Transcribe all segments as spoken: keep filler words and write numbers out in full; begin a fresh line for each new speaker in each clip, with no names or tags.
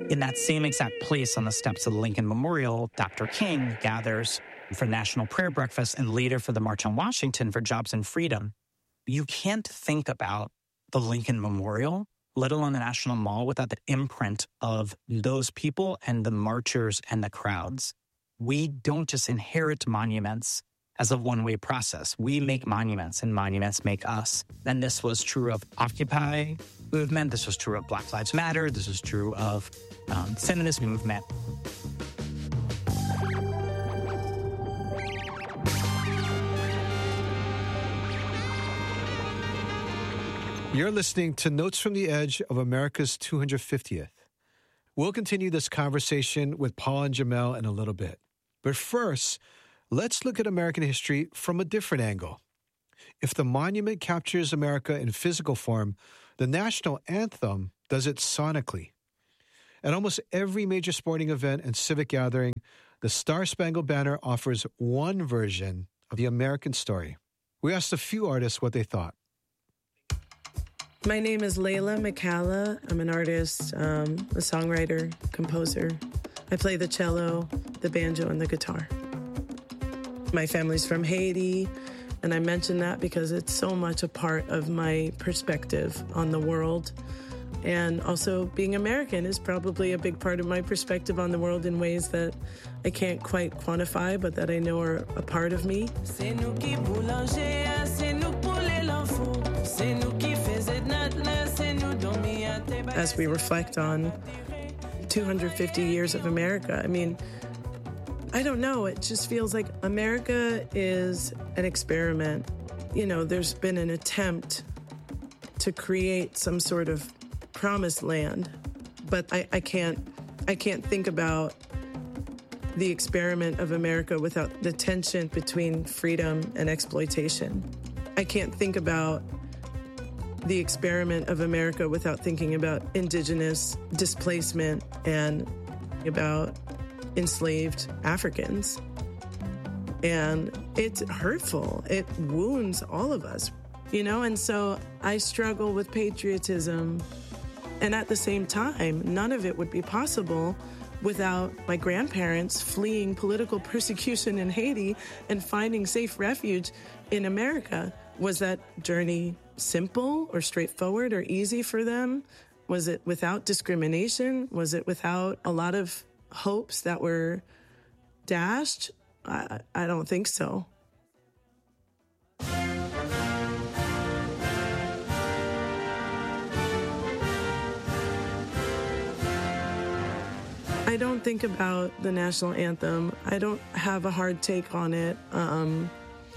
In that same exact place on the steps of the Lincoln Memorial, Doctor King gathers for National Prayer Breakfast and later for the March on Washington for Jobs and Freedom. You can't think about the Lincoln Memorial, let alone the National Mall, without the imprint of those people and the marchers and the crowds. We don't just inherit monuments as a one-way process. We make monuments, and monuments make us. And this was true of Occupy movement. This was true of Black Lives Matter. This was true of um, feminist movement.
You're listening to Notes from the Edge of America's two hundred fiftieth. We'll continue this conversation with Paul and Jamel in a little bit. But first, let's look at American history from a different angle. If the monument captures America in physical form, the national anthem does it sonically. At almost every major sporting event and civic gathering, the Star-Spangled Banner offers one version of the American story. We asked a few artists what they thought.
My name is Layla McCalla. I'm an artist, um, a songwriter, composer. I play the cello, the banjo, and the guitar. My family's from Haiti, and I mention that because it's so much a part of my perspective on the world. And also being American is probably a big part of my perspective on the world in ways that I can't quite quantify, but that I know are a part of me. As we reflect on two hundred fifty years of America, I mean, I don't know, it just feels like America is an experiment. You know, there's been an attempt to create some sort of promised land, but I, I can't I can't think about the experiment of America without the tension between freedom and exploitation. I can't think about the experiment of America without thinking about indigenous displacement and about enslaved Africans. And it's hurtful. It wounds all of us, you know? And so I struggle with patriotism. And at the same time, none of it would be possible without my grandparents fleeing political persecution in Haiti and finding safe refuge in America. Was that journey simple or straightforward or easy for them? Was it without discrimination? Was it without a lot of hopes that were dashed? I, I don't think so. I don't think about the national anthem. I don't have a hard take on it. Um,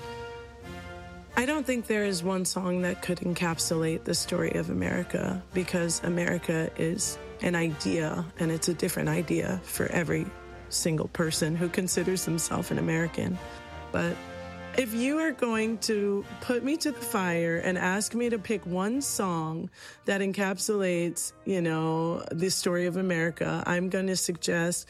I don't think there is one song that could encapsulate the story of America, because America is an idea, and it's a different idea for every single person who considers themselves an American. But if you are going to put me to the fire and ask me to pick one song that encapsulates, you know, the story of America, I'm going to suggest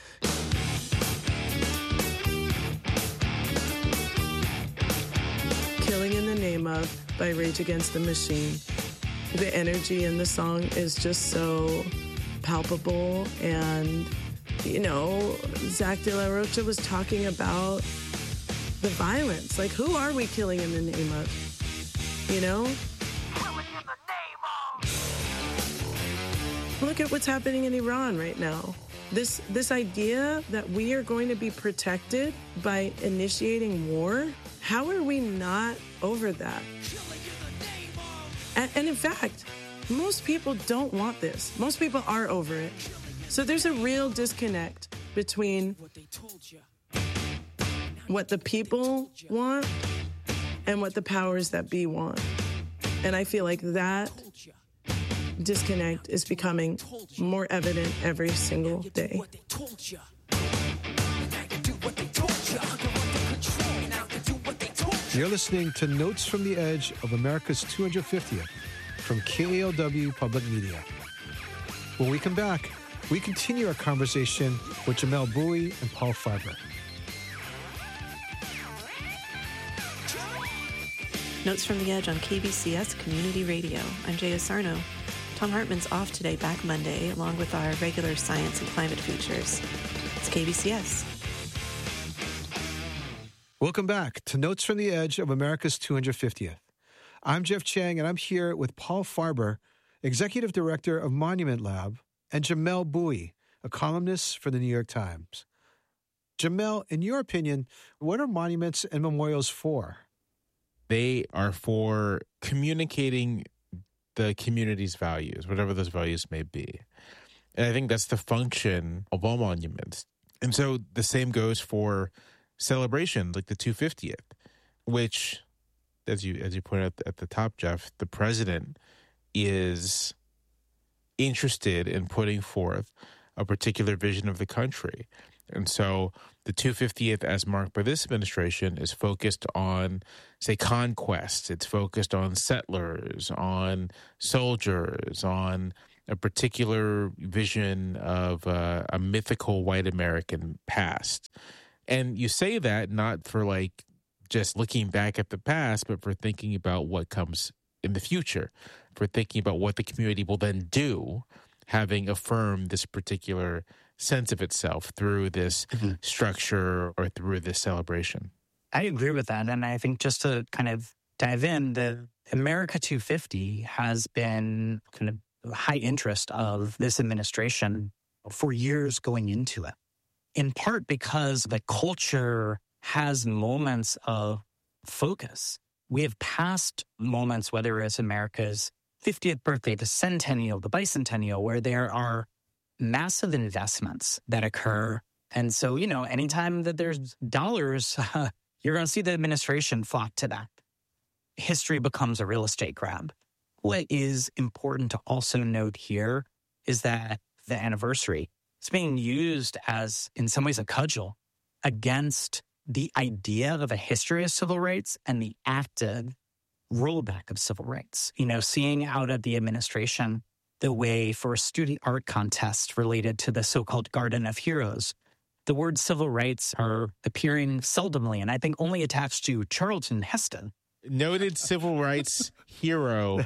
Killing in the Name Of by Rage Against the Machine. The energy in the song is just so palpable, and, you know, Zach De La Rocha was talking about the violence. Like, who are we killing in the name of? You know? Killing in the name of! Look at what's happening in Iran right now. This this idea that we are going to be protected by initiating war, how are we not over that? And, and in fact, most people don't want this. Most people are over it. So there's a real disconnect between what the people want and what the powers that be want. And I feel like that disconnect is becoming more evident every single day.
You're listening to Notes from the Edge of America's two hundred fiftieth from K A L W Public Media. When we come back, we continue our conversation with Jamel Bowie and Paul Farber.
Notes from the Edge on K B C S Community Radio. I'm Jaya Sarno, Thom Hartmann's off today, back Monday, along with our regular science and climate features. It's K B C S.
Welcome back to Notes from the Edge of America's two hundred fiftieth. I'm Jeff Chang, and I'm here with Paul Farber, Executive Director of Monument Lab, and Jamelle Bouie, a columnist for the New York Times. Jamelle, in your opinion, what are monuments and memorials for?
They are for communicating the community's values, whatever those values may be. And I think that's the function of all monuments. And so the same goes for celebrations like the two hundred fiftieth, which, as you as you pointed out at the top, Jeff, the president is interested in putting forth a particular vision of the country. And so the two hundred fiftieth, as marked by this administration, is focused on, say, conquest. It's focused on settlers, on soldiers, on a particular vision of uh, a mythical white American past. And you say that not for, like, just looking back at the past, but for thinking about what comes in the future, for thinking about what the community will then do, having affirmed this particular sense of itself through this mm-hmm. structure or through this celebration.
I agree with that. And I think just to kind of dive in, the America two fifty has been kind of high interest of this administration for years going into it, in part because the culture has moments of focus. We have past moments, whether it's America's fiftieth birthday, the centennial, the bicentennial, where there are massive investments that occur. And so, you know, anytime that there's dollars, uh, you're going to see the administration flock to that. History becomes a real estate grab. What is important to also note here is that the anniversary is being used as, in some ways, a cudgel against the idea of a history of civil rights and the active rollback of civil rights. You know, seeing out of the administration the way for a student art contest related to the so-called Garden of Heroes, the word civil rights are appearing seldomly, and I think only attached to Charlton Heston.
Noted civil rights hero,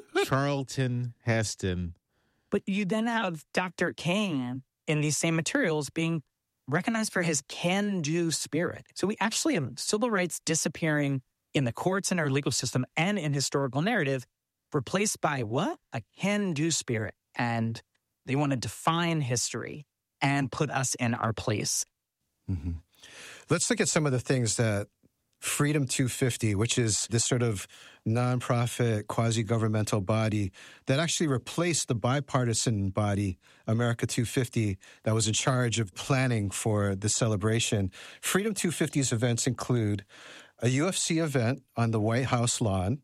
Charlton Heston.
But you then have Doctor King in these same materials being recognized for his can-do spirit. So we actually have civil rights disappearing in the courts and our legal system and in historical narrative, replaced by what? A can-do spirit. And they want to define history and put us in our place.
Mm-hmm. Let's look at some of the things that Freedom two fifty, which is this sort of nonprofit, quasi-governmental body that actually replaced the bipartisan body, America two fifty, that was in charge of planning for the celebration. Freedom two fifty's events include a U F C event on the White House lawn,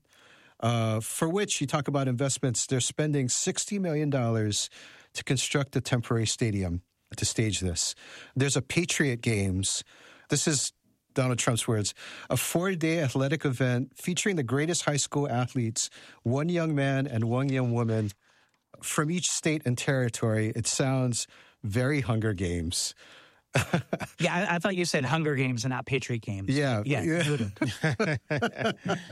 uh, for which you talk about investments. They're spending sixty million dollars to construct a temporary stadium to stage this. There's a Patriot Games. This is Donald Trump's words, a four-day athletic event featuring the greatest high school athletes, one young man and one young woman from each state and territory. It sounds very Hunger Games.
yeah, I, I thought you said Hunger Games and not Patriot Games.
Yeah.
Yeah.
yeah.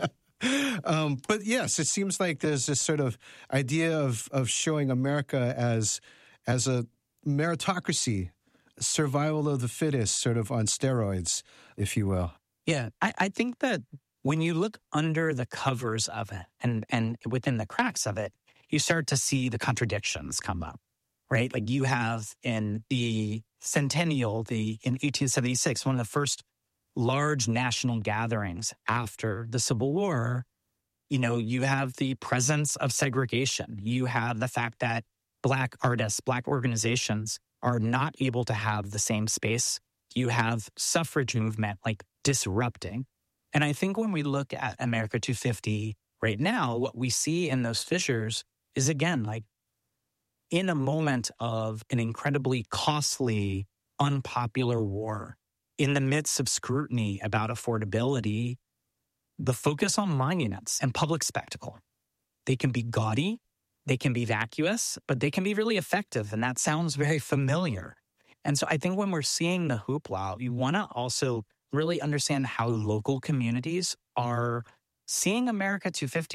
um, but yes, it seems like there's this sort of idea of, of showing America as, as a meritocracy, survival of the fittest, sort of on steroids, if you will.
Yeah, I, I think that when you look under the covers of it and, and within the cracks of it, you start to see the contradictions come up, right? Like you have in the centennial, the in eighteen seventy-six, one of the first large national gatherings after the Civil War, you know, you have the presence of segregation. You have the fact that Black artists, Black organizations are not able to have the same space. You have suffrage movement like disrupting. And I think when we look at America two fifty right now, what we see in those fissures is, again, like in a moment of an incredibly costly, unpopular war, in the midst of scrutiny about affordability, the focus on monuments and public spectacle. They can be gaudy, they can be vacuous, but they can be really effective, and that sounds very familiar. And so I think when we're seeing the hoopla, you want to also really understand how local communities are seeing America two fifty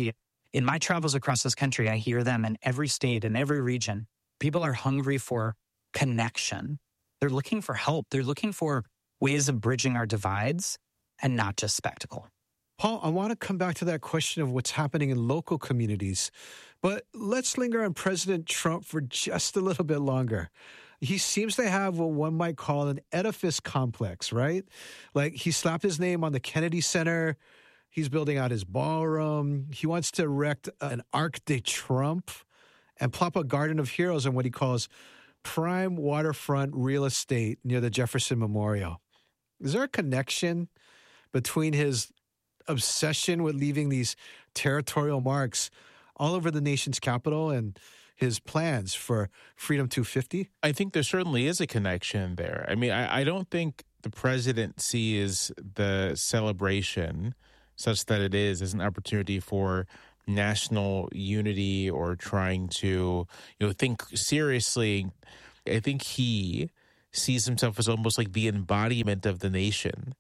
In my travels across this country, I hear them in every state, in every region. People are hungry for connection. They're looking for help. They're looking for ways of bridging our divides and not just spectacle.
Paul, I want to come back to that question of what's happening in local communities, but let's linger on President Trump for just a little bit longer. He seems to have what one might call an edifice complex, right? Like he slapped his name on the Kennedy Center. He's building out his ballroom. He wants to erect an Arc de Trump and plop a Garden of Heroes in what he calls prime waterfront real estate near the Jefferson Memorial. Is there a connection between his obsession with leaving these territorial marks all over the nation's capital and his plans for Freedom two fifty?
I think there certainly is a connection there. I mean, I, I don't think the president sees the celebration such that it is as an opportunity for national unity or trying to, you know, think seriously. I think he sees himself as almost like the embodiment of the nation.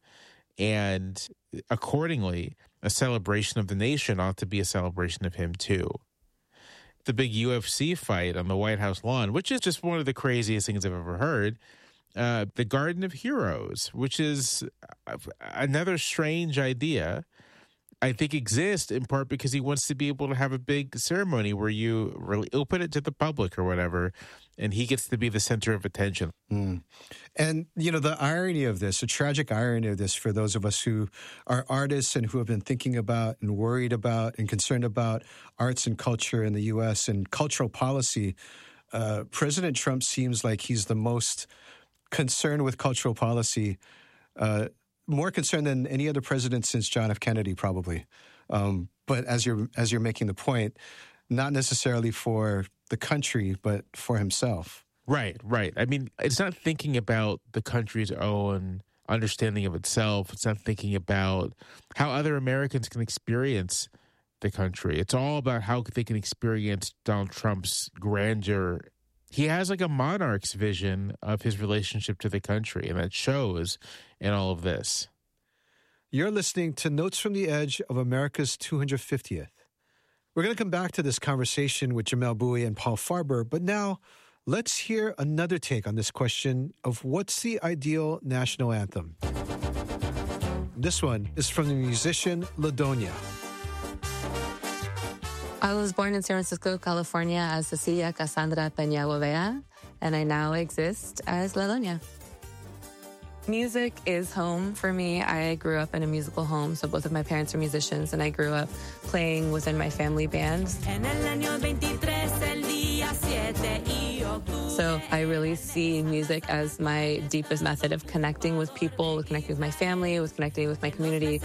And accordingly, a celebration of the nation ought to be a celebration of him too. The big U F C fight on the White House lawn, which is just one of the craziest things I've ever heard. Uh, the Garden of Heroes, which is another strange idea, I think exists in part because he wants to be able to have a big ceremony where you really open it to the public or whatever, and he gets to be the center of attention.
Mm. And, you know, the irony of this, the tragic irony of this for those of us who are artists and who have been thinking about and worried about and concerned about arts and culture in the U S and cultural policy, uh, President Trump seems like he's the most concerned with cultural policy, uh, more concerned than any other president since John F. Kennedy, probably. Um, but as you're as you're making the point, not necessarily for the country, but for himself.
Right, right. I mean, it's not thinking about the country's own understanding of itself. It's not thinking about how other Americans can experience the country. It's all about how they can experience Donald Trump's grandeur. He has like a monarch's vision of his relationship to the country, and that shows in all of this.
You're listening to Notes from the Edge of America's two hundred fiftieth. We're going to come back to this conversation with Jamelle Bouie and Paul Farber, but now let's hear another take on this question of what's the ideal national anthem. This one is from the musician LaDonia.
I was born in San Francisco, California as Cecilia Cassandra Peña Bovea, and I now exist as LaDonia. Music is home for me. I grew up in a musical home, so both of my parents are musicians, and I grew up playing within my family bands. So I really see music as my deepest method of connecting with people, with connecting with my family, with connecting with my community.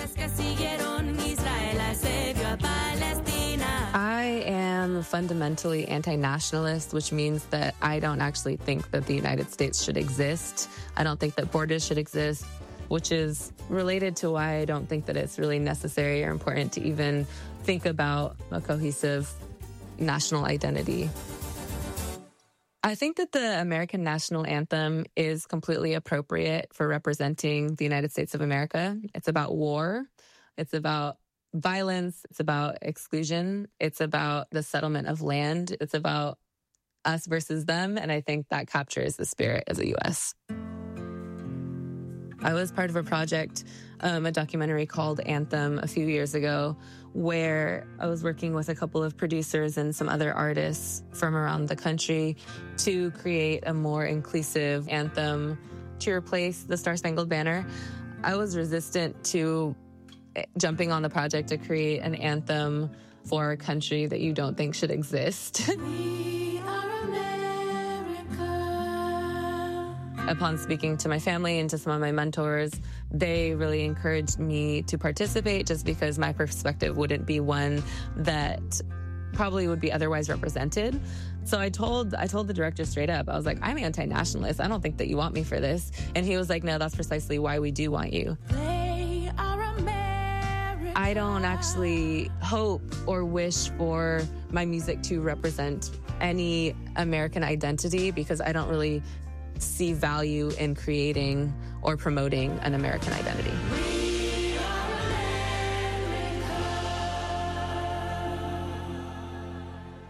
I am fundamentally anti-nationalist, which means that I don't actually think that the United States should exist. I don't think that borders should exist, which is related to why I don't think that it's really necessary or important to even think about a cohesive national identity. I think that the American national anthem is completely appropriate for representing the United States of America. It's about war. It's about violence. It's about exclusion. It's about the settlement of land. It's about us versus them. And I think that captures the spirit of the U S. I was part of a project, um, a documentary called Anthem a few years ago, where I was working with a couple of producers and some other artists from around the country to create a more inclusive anthem to replace the Star-Spangled Banner. I was resistant to jumping on the project to create an anthem for a country that you don't think should exist. We are America. Upon speaking to my family and to some of my mentors, they really encouraged me to participate just because my perspective wouldn't be one that probably would be otherwise represented. So I told I told the director straight up, I was like, I'm anti-nationalist. I don't think that you want me for this. And he was like, no, that's precisely why we do want you. They are I don't actually hope or wish for my music to represent any American identity because I don't really see value in creating or promoting an American identity.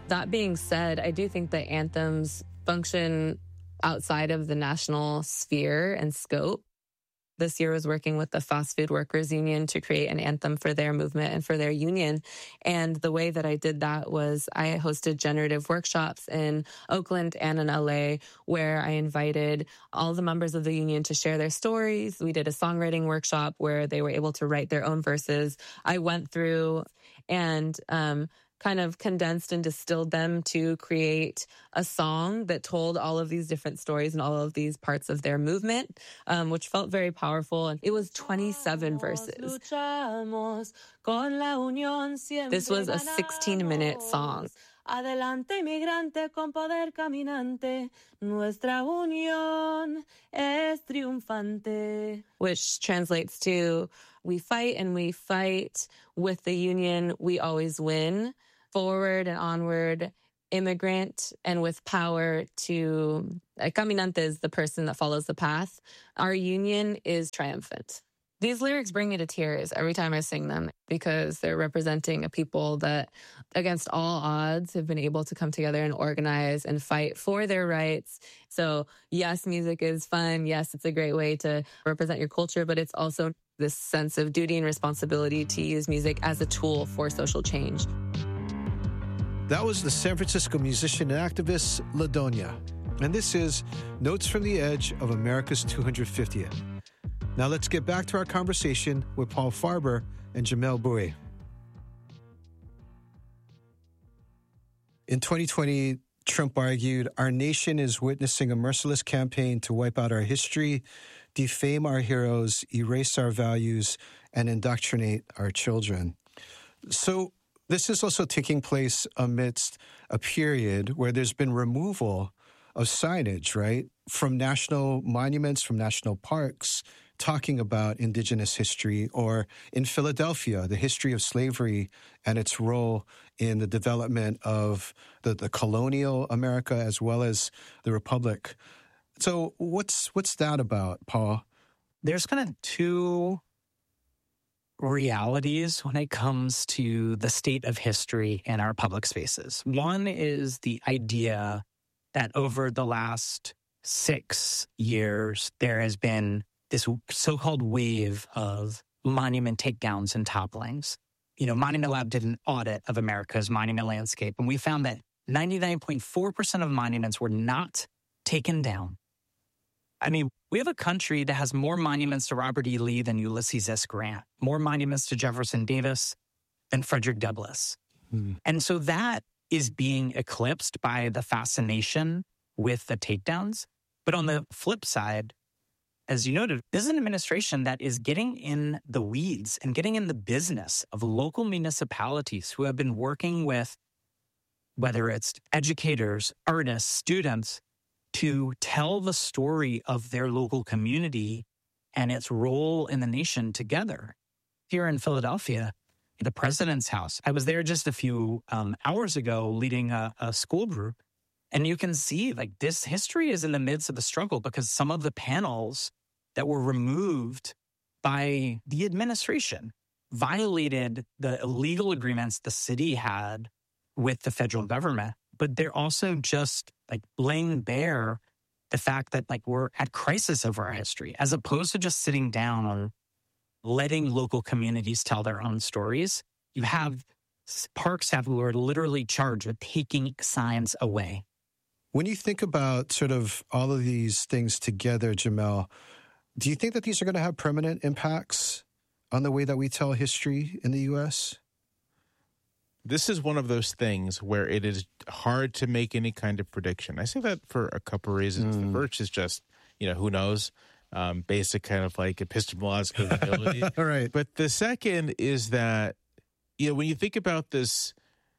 That being said, I do think that anthems function outside of the national sphere and scope. This year I was working with the Fast Food Workers Union to create an anthem for their movement and for their union. And the way that I did that was I hosted generative workshops in Oakland and in L A, where I invited all the members of the union to share their stories. We did a songwriting workshop where they were able to write their own verses. I went through and um, kind of condensed and distilled them to create a song that told all of these different stories and all of these parts of their movement, um, which felt very powerful. And it was twenty-seven verses. This was a sixteen-minute song. Adelante, migrante, con poder caminante, nuestra unión es triunfante. Which translates to, we fight and we fight. With the union, we always win. Forward and onward, immigrant, and with power to... A caminante is the person that follows the path. Our union is triumphant. These lyrics bring me to tears every time I sing them because they're representing a people that, against all odds, have been able to come together and organize and fight for their rights. So, yes, music is fun. Yes, it's a great way to represent your culture, but it's also this sense of duty and responsibility to use music as a tool for social change.
That was the San Francisco musician and activist, LaDonya. And this is Notes from the Edge of America's two hundred fiftieth. Now let's get back to our conversation with Paul Farber and Jamelle Bouie. In twenty twenty, Trump argued, our nation is witnessing a merciless campaign to wipe out our history, defame our heroes, erase our values, and indoctrinate our children. So this is also taking place amidst a period where there's been removal of signage, right, from national monuments, from national parks, talking about indigenous history, or in Philadelphia, the history of slavery and its role in the development of the, the colonial America as well as the Republic. So what's what's that about, Paul?
There's kind of two realities when it comes to the state of history in our public spaces. One is the idea that over the last six years, there has been this so-called wave of monument takedowns and topplings. You know, Monument Lab did an audit of America's monument landscape, and we found that ninety-nine point four percent of monuments were not taken down. I mean, we have a country that has more monuments to Robert E. Lee than Ulysses S. Grant, more monuments to Jefferson Davis than Frederick Douglass. Hmm. And so that is being eclipsed by the fascination with the takedowns. But on the flip side, as you noted, this is an administration that is getting in the weeds and getting in the business of local municipalities who have been working with, whether it's educators, artists, students, to tell the story of their local community and its role in the nation together. Here in Philadelphia, the President's House, I was there just a few um, hours ago leading a, a school group, and you can see like this history is in the midst of the struggle because some of the panels that were removed by the administration violated the illegal agreements the city had with the federal government. But they're also just like laying bare the fact that like we're at crisis over our history, as opposed to just sitting down and letting local communities tell their own stories. You have park staff who are literally charged with taking signs away.
When you think about sort of all of these things together, Jamelle, do you think that these are going to have permanent impacts on the way that we tell history in the U S?
This is one of those things where it is hard to make any kind of prediction. I say that for a couple of reasons. Mm. The first is just, you know, who knows? Um, basic kind of like epistemological ability.
All right.
But the second is that, you know, when you think about this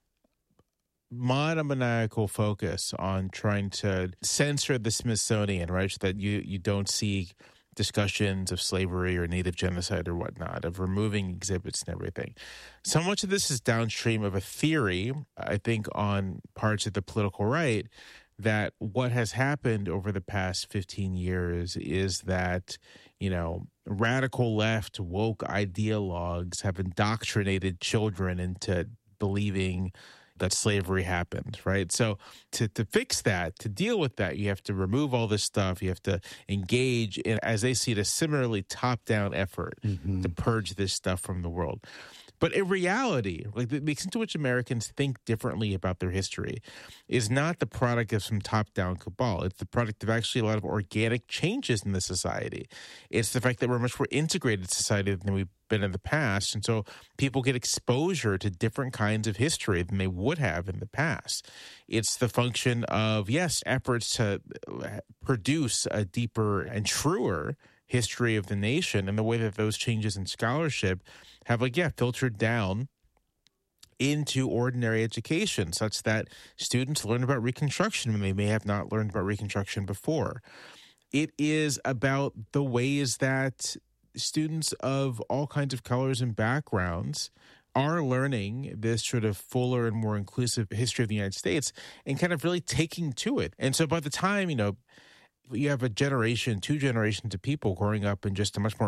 monomaniacal focus on trying to censor the Smithsonian, right, so that you, you don't see discussions of slavery or native genocide or whatnot, of removing exhibits and everything. So much of this is downstream of a theory, I think, on parts of the political right, that what has happened over the past fifteen years is that, you know, radical left woke ideologues have indoctrinated children into believing that slavery happened, right? So to, to fix that, to deal with that, you have to remove all this stuff. You have to engage in, as they see it, a similarly top-down effort mm-hmm. to purge this stuff from the world. But in reality, like the extent to which Americans think differently about their history is not the product of some top-down cabal. It's the product of actually a lot of organic changes in the society. It's the fact that we're a much more integrated society than we've been in the past. And so people get exposure to different kinds of history than they would have in the past. It's the function of, yes, efforts to produce a deeper and truer history of the nation, and the way that those changes in scholarship have, like, yeah, filtered down into ordinary education, such that students learn about Reconstruction when they may have not learned about Reconstruction before. It is about the ways that students of all kinds of colors and backgrounds are learning this sort of fuller and more inclusive history of the United States and kind of really taking to it. And so by the time, you know, you have a generation, two generations of people growing up in just a much more